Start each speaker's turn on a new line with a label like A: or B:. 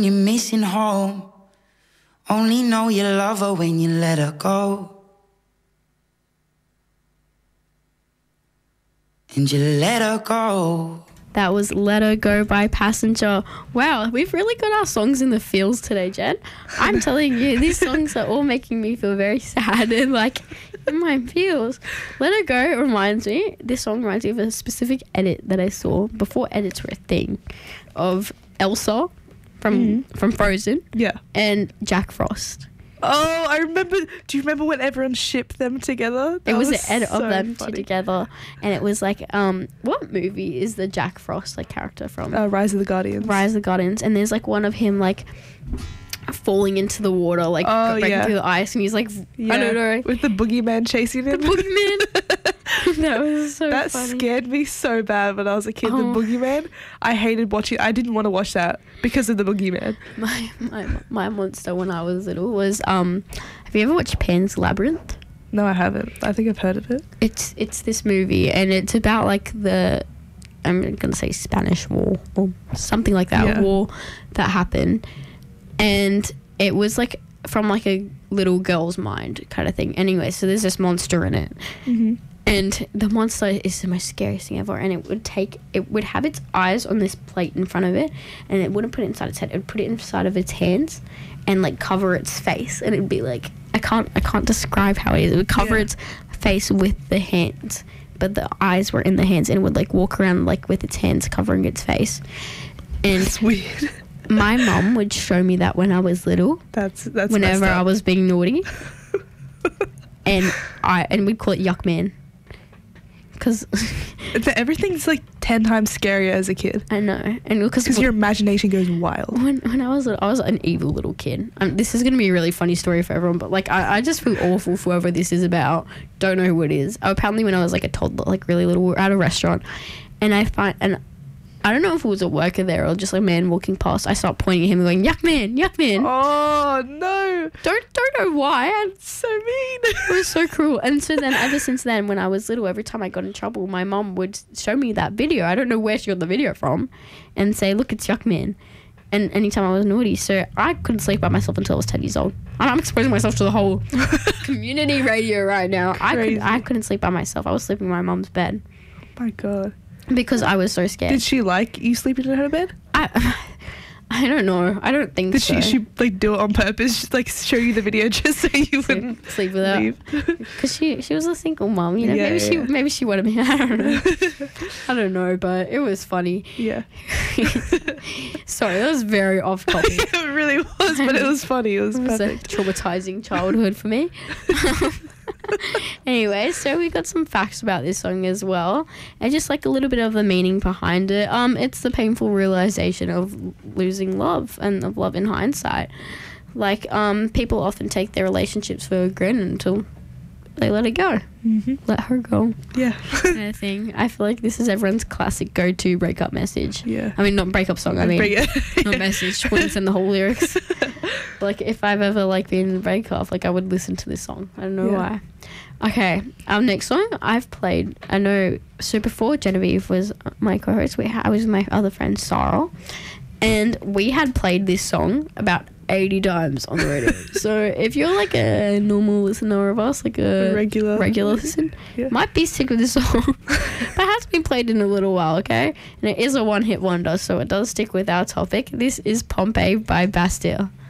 A: You're missing home. Only know you love her when you let her go. And you let her go.
B: That was Let Her Go by Passenger. Wow, we've really got our songs in the feels today, Jen. I'm telling you, these songs are all making me feel very sad and like in my feels. Let Her Go this song reminds me of a specific edit that I saw before edits were a thing of Elsa from Frozen and Jack Frost.
C: Oh, I remember. Do you remember when everyone shipped them together?
B: It was an edit of them together, and it was like, what movie is the Jack Frost like character from?
C: Rise of the Guardians.
B: Rise of the Guardians, and there's like one of him like falling into the water, like breaking through the ice, and he's like, I don't know,
C: with the boogeyman chasing him.
B: The boogeyman. That was so
C: that
B: funny.
C: Scared me so bad when I was a kid. The boogeyman, I hated watching. I didn't want to watch that because of the boogeyman.
B: My monster when I was little was have you ever watched Pan's Labyrinth?
C: No, I haven't. I think I've heard of it.
B: It's this movie, and it's about like I'm gonna say Spanish War or something like that, war that happened, and it was like from like a little girl's mind kind of thing. Anyway, so there's this monster in it. And the monster is the most scariest thing ever, and it would have its eyes on this plate in front of it, and it wouldn't put it inside its head. It would put it inside of its hands and like cover its face, and it'd be like, I can't describe how it is. It would cover its face with the hands, but the eyes were in the hands, and it would like walk around like with its hands covering its face. And
C: it's weird.
B: My mum would show me that when I was little. That's whenever I was being naughty. and we'd call it Yuck Man. Because
C: everything's like 10 times scarier as a kid.
B: I know, and because
C: your imagination goes wild.
B: When I was little, I was an evil little kid. This is gonna be a really funny story for everyone, but like I just feel awful for whoever this is about. Don't know who it is. Apparently, when I was like a toddler, like really little, we were at a restaurant, and I don't know if it was a worker there or just a man walking past. I start pointing at him and going, Yuck Man, Yuck Man.
C: Oh, no.
B: Don't know why.
C: It's so mean.
B: It was so cruel. And so then ever since then, when I was little, every time I got in trouble, my mom would show me that video. I don't know where she got the video from, and say, look, it's Yuck Man. And anytime I was naughty. So I couldn't sleep by myself until I was 10 years old. And I'm exposing myself to the whole community radio right now. I couldn't sleep by myself. I was sleeping in my mom's bed.
C: Oh, my God.
B: Because I was so scared.
C: Did she like you sleeping in her bed?
B: I don't know. I don't think so.
C: Did she like do it on purpose? Just like show you the video just so you wouldn't
B: sleep with her? Because she was a single mom, you know. Maybe she wanted me. I don't know. I don't know, but it was funny.
C: Yeah.
B: Sorry, that was very off topic.
C: It really was, but it was funny. It was perfect.
B: A traumatizing childhood for me. Anyway, so we got some facts about this song as well, and just like a little bit of the meaning behind it. It's the painful realization of losing love and of love in hindsight. Like people often take their relationships for granted until they let it go. Let her go.
C: Yeah.
B: Kind of thing. I feel like this is everyone's classic go-to breakup message.
C: Yeah.
B: I mean, not breakup song. I mean, not message. Wouldn't send the whole lyrics. Like if I've ever like been in a breakup, like I would listen to this song. I don't know why. Okay, our next song I've played. I know Super 4 Genevieve was my co-host. I was with my other friend Sarah, and we had played this song about 80 times on the radio. So if you're like a normal listener of us, like a regular listen, might be sick of this song. But it has been played in a little while, okay? And it is a one-hit wonder, so it does stick with our topic. This is Pompeii by Bastille.